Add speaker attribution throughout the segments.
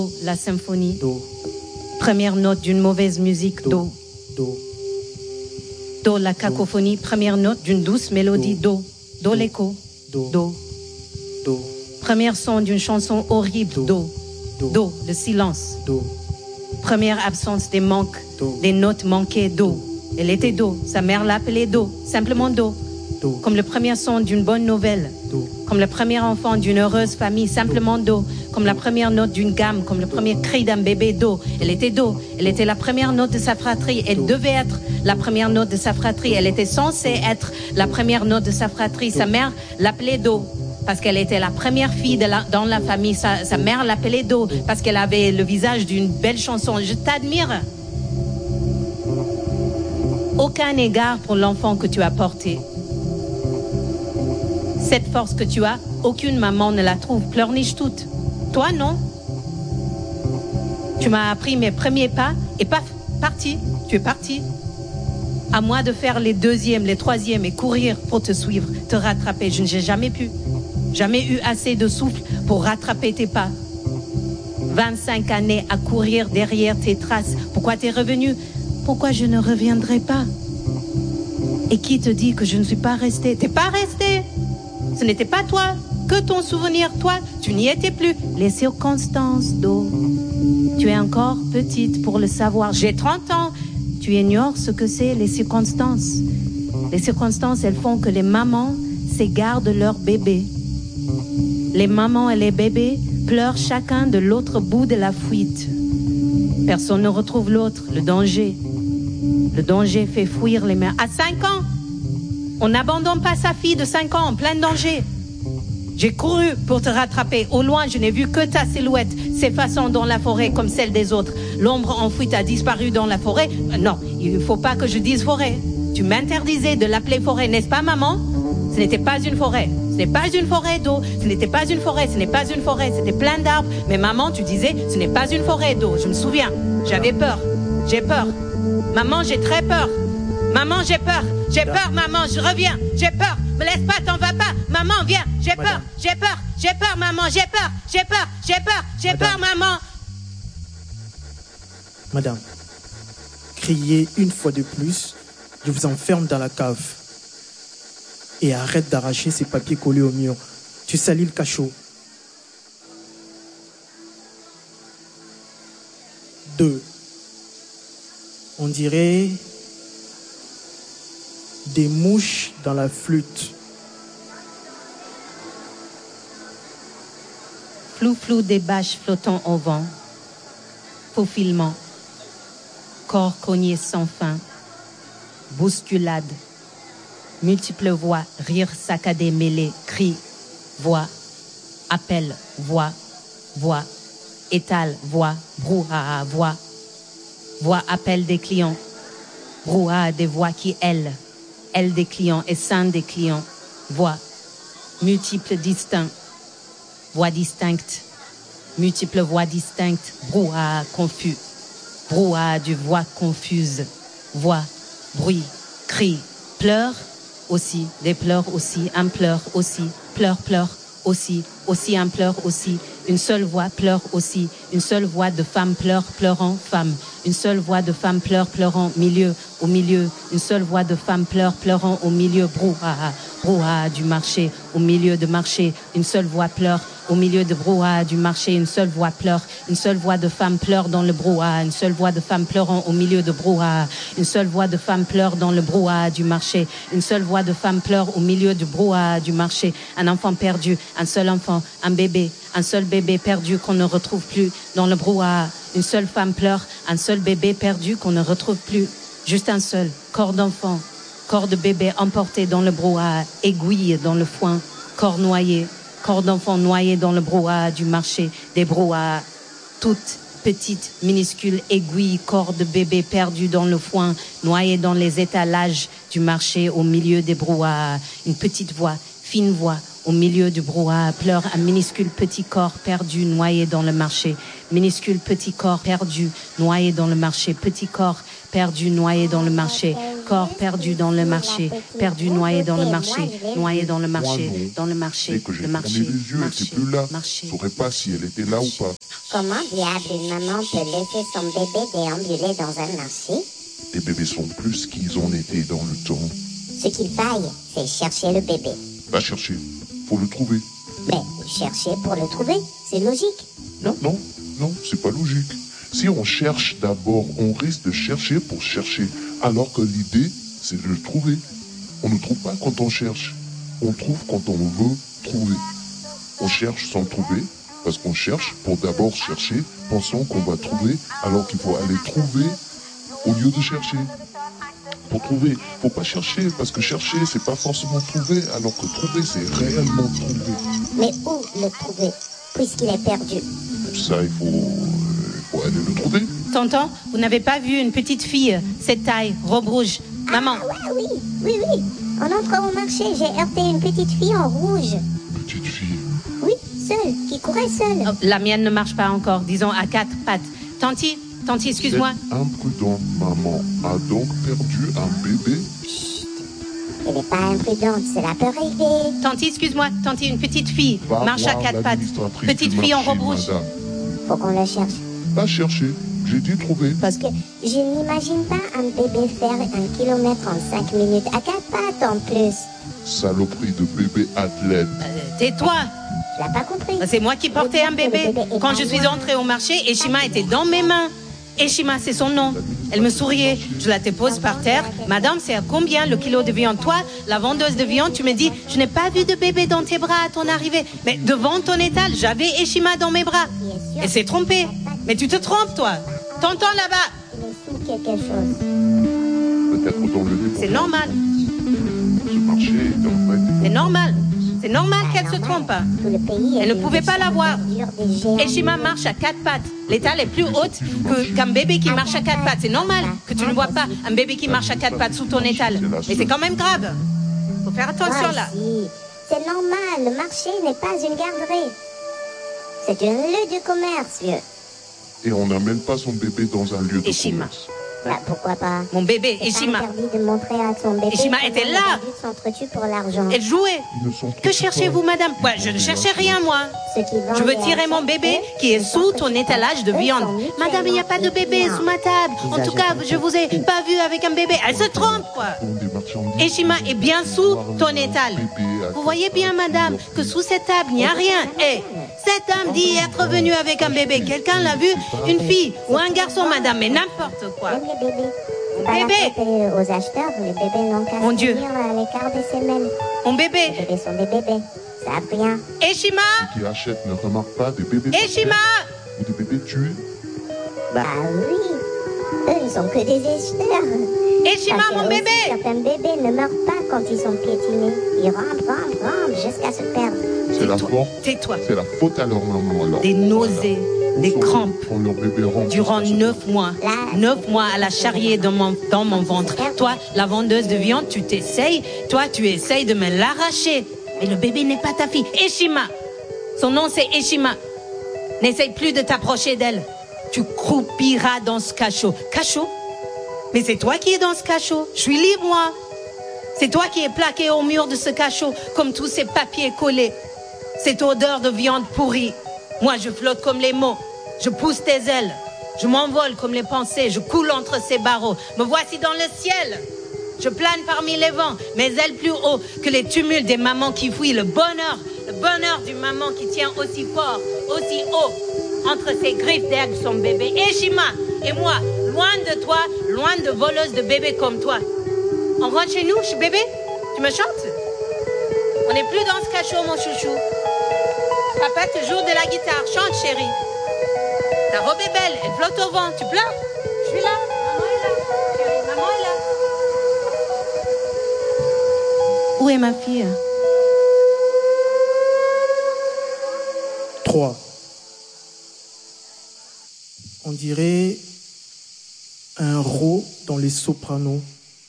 Speaker 1: La symphonie.
Speaker 2: Do.
Speaker 1: Première note d'une mauvaise musique. Do.
Speaker 2: Do.
Speaker 1: Do, la cacophonie. Première note d'une douce mélodie. Do. Do, l'écho.
Speaker 2: Do.
Speaker 1: Do.
Speaker 2: Do.
Speaker 1: Première son d'une chanson horrible. Do. Do, le silence.
Speaker 2: Do.
Speaker 1: Première absence des manques, des notes manquées. Do. Elle était Do. Sa mère l'appelait Do. Simplement Do.
Speaker 2: Do.
Speaker 1: Comme le premier son d'une bonne nouvelle.
Speaker 2: Do.
Speaker 1: Comme le premier enfant d'une heureuse famille. Simplement Do. Comme la première note d'une gamme. Comme le premier cri d'un bébé. Do. Elle était Do. Elle était la première note de sa fratrie. Elle devait être la première note de sa fratrie. Elle était censée être la première note de sa fratrie. Sa mère l'appelait Do. Parce qu'elle était la première fille dans la famille. Sa mère l'appelait Do. Parce qu'elle avait le visage d'une belle chanson. Je t'admire. Aucun égard pour l'enfant que tu as porté. Cette force que tu as, aucune maman ne la trouve. Pleurniche toute. Toi, non. Tu m'as appris mes premiers pas et paf, parti. Tu es parti. À moi de faire les deuxièmes, les troisièmes et courir pour te suivre, te rattraper. Je n'ai jamais pu. Jamais eu assez de souffle pour rattraper tes pas. 25 années à courir derrière tes traces. Pourquoi t'es revenu? Pourquoi je ne reviendrai pas? Et qui te dit que je ne suis pas restée? T'es pas restée. Ce n'était pas toi. Que ton souvenir, toi, tu n'y étais plus. Les circonstances, Do. Tu es encore petite pour le savoir. J'ai 30 ans. Tu ignores ce que c'est les circonstances. Les circonstances, elles font que les mamans s'égarent de leur bébé. Les mamans et les bébés pleurent chacun de l'autre bout de la fuite. Personne ne retrouve l'autre, le danger. Le danger fait fuir les mères. À 5 ans, on n'abandonne pas sa fille de 5 ans en plein danger. J'ai couru pour te rattraper. Au loin, je n'ai vu que ta silhouette s'effaçant dans la forêt comme celle des autres. L'ombre en fuite a disparu dans la forêt. Non, il ne faut pas que je dise forêt. Tu m'interdisais de l'appeler forêt, n'est-ce pas, maman? Ce n'était pas une forêt. Ce n'est pas une forêt d'eau. Ce n'était pas une forêt. Ce n'est pas une forêt. C'était plein d'arbres. Mais maman, tu disais, ce n'est pas une forêt d'eau. Je me souviens. J'avais peur. J'ai peur. Maman, j'ai très peur. Maman, j'ai peur. J'ai peur, maman. Je reviens. J'ai peur. Me laisse pas, t'en vas pas. Maman, viens. J'ai peur. J'ai peur. J'ai peur, maman. J'ai peur. J'ai peur. J'ai peur. J'ai peur, maman.
Speaker 2: Madame, criez une fois de plus. Je vous enferme dans la cave. Et arrête d'arracher ces papiers collés au mur. Tu salis le cachot. 2. On dirait des mouches dans la flûte.
Speaker 1: Flou-flou des bâches flottant au vent. Faufilement. Corps cogné sans fin. Bousculade. Multiples voix, rires saccadés mêlés, cris, voix, appel, voix, voix, étale, voix, brouhaha, voix, voix, appel des clients, brouhaha des voix qui elles des clients et sein des clients, voix, multiples distincts, voix distinctes, multiples voix distinctes, brouhaha confus, brouhaha du voix confuse, voix, bruit, cri, pleurs, aussi, des pleurs aussi, un pleur aussi, pleur, pleur aussi, aussi un pleur aussi, une seule voix pleure aussi, une seule voix de femme pleure, pleurant, femme, une seule voix de femme pleure, pleurant, milieu, au milieu, une seule voix de femme pleure, pleurant, au milieu, brouhaha, brouhaha du marché, au milieu de marché, une seule voix pleure, au milieu de brouhaha du marché, une seule voix pleure, une seule voix de femme pleure dans le brouhaha, une seule voix de femme pleurant au milieu de brouhaha, une seule voix de femme pleure dans le brouhaha du marché, une seule voix de femme pleure au milieu du brouhaha du marché, un enfant perdu, un seul enfant, un bébé, un seul bébé perdu qu'on ne retrouve plus dans le brouhaha, une seule femme pleure, un seul bébé perdu qu'on ne retrouve plus, juste un seul corps d'enfant, corps de bébé emporté dans le brouhaha, aiguille dans le foin, corps noyé, corps d'enfant noyé dans le brouhaha du marché, des brouhahas, toutes petites, minuscules aiguilles, corps de bébé perdu dans le foin, noyé dans les étalages du marché au milieu des brouhahas, une petite voix, fine voix, au milieu du brouhaha, pleure un minuscule petit corps perdu, noyé dans le marché. Minuscule petit corps perdu, noyé dans le marché. Petit corps perdu, noyé dans le marché. corps perdu dans le marché, perdu, noyé dans le marché, noyé dans le marché, dans le marché,
Speaker 3: Dès que j'ai
Speaker 1: le
Speaker 3: fermé
Speaker 1: marché,
Speaker 3: les yeux, elle
Speaker 1: marché,
Speaker 3: n'était plus là.
Speaker 1: marché.
Speaker 3: Je ne saurais pas si elle était là ou pas.
Speaker 4: Comment diable une maman peut laisser son bébé déambuler dans un marché?
Speaker 3: Les bébés sont plus ce qu'ils ont été dans le temps.
Speaker 4: Ce qu'il faille, c'est chercher le bébé.
Speaker 3: Va chercher. Faut le trouver.
Speaker 4: Mais chercher pour le trouver, c'est logique.
Speaker 3: Non, c'est pas logique. Si on cherche d'abord, on risque de chercher pour chercher. Alors que l'idée, c'est de le trouver. On ne trouve pas quand on cherche. On trouve quand on veut trouver. On cherche sans trouver, parce qu'on cherche pour d'abord chercher, pensant qu'on va trouver, alors qu'il faut aller trouver au lieu de chercher. Pour trouver, faut pas chercher, parce que chercher, c'est pas forcément trouver, alors que trouver, c'est réellement trouver.
Speaker 4: Mais où le trouver, puisqu'il est perdu?
Speaker 3: Pour ça, il faut aller le trouver.
Speaker 1: Tonton, vous n'avez pas vu une petite fille, cette taille, robe rouge? Maman.
Speaker 4: Ah, oui. En entrant au marché, j'ai heurté une petite fille en rouge.
Speaker 3: Petite fille.
Speaker 4: Oui, seule, qui courait seule.
Speaker 1: Oh, la mienne ne marche pas encore, disons à 4 pattes. Tanti, excuse-moi.
Speaker 3: Cette imprudente maman a donc perdu un bébé.
Speaker 4: Chut. Elle n'est pas imprudente, cela peut arriver.
Speaker 1: Tanti, excuse-moi. Tanti, une petite fille,
Speaker 3: Va
Speaker 1: marche à
Speaker 3: voir
Speaker 1: 4 pattes.
Speaker 3: l'administratrice
Speaker 1: Petite
Speaker 3: du
Speaker 1: fille en
Speaker 3: marché,
Speaker 1: robe rouge.
Speaker 3: madame.
Speaker 4: Faut qu'on le cherche.
Speaker 3: Va chercher. J'ai dit trouver.
Speaker 4: Parce que je n'imagine pas un bébé faire 1 kilomètre en 5 minutes, à 4 pattes en plus.
Speaker 3: Saloperie de bébé athlète.
Speaker 1: Tais-toi.
Speaker 4: Tu l'as pas compris?
Speaker 1: C'est moi qui portais un bébé. Quand je suis entrée au marché, Eshima était dans mes mains. Eshima, c'est son nom. Elle me souriait. Je la dépose par terre. Madame, c'est à combien le kilo de viande? Toi, la vendeuse de viande, tu me dis, je n'ai pas vu de bébé dans tes bras à ton arrivée. Mais devant ton étal, j'avais Eshima dans mes bras. Elle s'est trompée. Mais tu te trompes, toi. Tonton là-bas.
Speaker 4: Il est sous quelque chose.
Speaker 3: Peut-être dans le dépôt.
Speaker 1: C'est normal.
Speaker 3: Ce marché est en fait...
Speaker 1: C'est normal. C'est normal qu'elle se trompe.
Speaker 4: Tout le pays
Speaker 1: Elle ne pouvait pas l'avoir.
Speaker 4: Et
Speaker 1: Eshima marche à 4 pattes. L'étal est plus haute qu'un bébé qui marche à 4 pattes. C'est normal que tu ne vois pas un bébé qui marche à 4 pattes sous ton étal. Mais c'est quand même grave. Faut faire attention là.
Speaker 4: C'est normal, le marché n'est pas une garderie. C'est un lieu de commerce, vieux.
Speaker 3: Et on n'amène pas son bébé dans un lieu de
Speaker 1: Eshima.
Speaker 3: commerce.
Speaker 4: Bah, pourquoi pas?
Speaker 1: Mon bébé,
Speaker 4: C'est pas
Speaker 1: Eshima.
Speaker 4: interdit de montrer à son bébé.
Speaker 1: Eshima
Speaker 4: comment
Speaker 1: était
Speaker 4: les
Speaker 1: là.
Speaker 4: adultes s'entretuent pour l'argent.
Speaker 1: Elle jouait.
Speaker 3: Ils ne sont
Speaker 1: Que cherchez-vous, madame? Ouais, je ne cherchais rien, moi.
Speaker 4: Ceux qui vendent
Speaker 1: Je veux
Speaker 4: et
Speaker 1: tirer mon
Speaker 4: achètent,
Speaker 1: bébé
Speaker 4: eux,
Speaker 1: qui est
Speaker 4: ils
Speaker 1: sous ton
Speaker 4: s'entretuent
Speaker 1: étalage de
Speaker 4: pas. Eux
Speaker 1: viande.
Speaker 4: sont
Speaker 1: Madame, il n'y a pas de bébé sous ma table. En tout cas, je vous ai pas vu avec un bébé. Elle se trompe, quoi.
Speaker 3: des marchandises.
Speaker 1: Eshima est bien sous ton étal. Vous voyez bien, madame, que sous cette table, il n'y a rien. Et cette dame dit être venue avec un bébé. Quelqu'un l'a vu? Une fille ou un garçon, madame, mais n'importe quoi.
Speaker 4: Même les bébés. C'est pas
Speaker 1: Bébé.
Speaker 4: la faute aux acheteurs, les bébés n'ont qu'à
Speaker 1: Mon
Speaker 4: se
Speaker 1: Dieu.
Speaker 4: tenir à l'écart des semelles.
Speaker 1: Mon
Speaker 4: Les
Speaker 1: bébé.
Speaker 4: bébés sont des bébés. Ça a rien.
Speaker 1: Eshima.
Speaker 3: Ceux qui achètent ne remarquent pas des bébés
Speaker 1: Eshima.
Speaker 3: ou des bébés tués.
Speaker 4: Bah oui. Eux, ils sont que des acheteurs.
Speaker 1: Eshima,
Speaker 4: Parce que
Speaker 1: mon
Speaker 4: aussi,
Speaker 1: bébé.
Speaker 4: certains bébés ne meurent pas quand ils sont piétinés. Ils rampent jusqu'à se perdre.
Speaker 3: C'est la faute.
Speaker 1: Tais-toi.
Speaker 3: C'est la faute à leur maman alors.
Speaker 1: Des nausées, des crampes.
Speaker 3: Quand leur bébé rentre
Speaker 1: Durant
Speaker 3: jusqu'à ce
Speaker 1: 9 mois. 9 mois à la charrier dans mon ventre. Toi, la vendeuse de viande, tu t'essayes. Toi, tu essayes de me l'arracher. Mais le bébé n'est pas ta fille. Eshima. Son nom, c'est Eshima. N'essaye plus de t'approcher d'elle. Tu croupiras dans ce cachot. Cachot? Mais c'est toi qui es dans ce cachot. Je suis libre, moi. C'est toi qui es plaqué au mur de ce cachot, comme tous ces papiers collés. Cette odeur de viande pourrie. Moi, je flotte comme les mots. Je pousse tes ailes. Je m'envole comme les pensées. Je coule entre ces barreaux. Me voici dans le ciel. Je plane parmi les vents, mes ailes plus haut que les tumultes des mamans qui fuient. Le bonheur d'une maman qui tient aussi fort, aussi haut, entre ses griffes d'herbe son bébé. Eshima et moi, loin de toi, loin de voleuses de bébés comme toi. On rentre chez nous, bébé? Tu me chantes? On n'est plus dans ce cachot, mon chouchou. Papa te joue de la guitare. Chante, chérie. Ta robe est belle, elle flotte au vent. Tu pleures? Je suis là. Maman est là. Chérie, maman est là. Où est ma fille?
Speaker 2: 3. On dirait un rot dans les sopranos.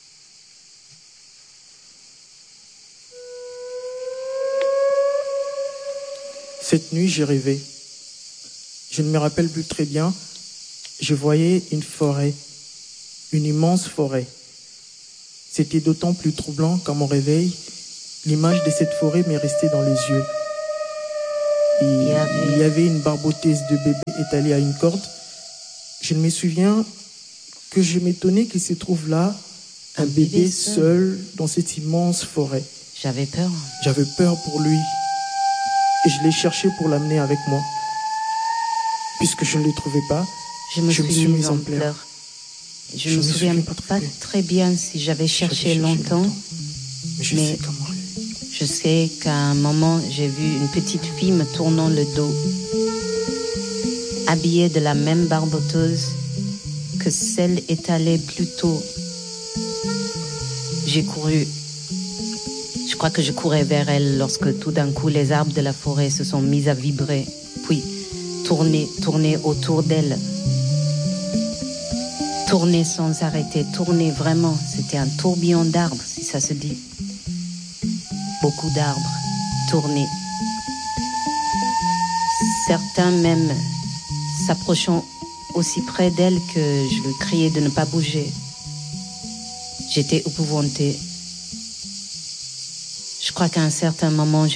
Speaker 2: Cette nuit, j'ai rêvé. Je ne me rappelle plus très bien. Je voyais une forêt, une immense forêt. C'était d'autant plus troublant qu'à mon réveil, l'image de cette forêt m'est restée dans les yeux. Et il y avait une barboteuse de bébé étalée à une corde. Je me souviens que je m'étonnais qu'il se trouve là, un bébé seul dans cette immense forêt.
Speaker 1: J'avais peur.
Speaker 2: J'avais peur pour lui. Et je l'ai cherché pour l'amener avec moi. Puisque je ne le trouvais pas,
Speaker 1: je me suis mise en pleurs. Je ne me souviens pas très bien si j'avais cherché longtemps, mais je sais qu'à un moment, j'ai vu une petite fille me tournant le dos, habillée de la même barboteuse que celle étalée plus tôt. J'ai couru. Je crois que je courais vers elle lorsque tout d'un coup les arbres de la forêt se sont mis à vibrer, puis tourner autour d'elle. Tourner sans arrêter, tourner vraiment. C'était un tourbillon d'arbres, si ça se dit. Beaucoup d'arbres, tourner. Certains même s'approchant aussi près d'elle que je lui criais de ne pas bouger. J'étais épouvantée. Je crois qu'à un certain moment,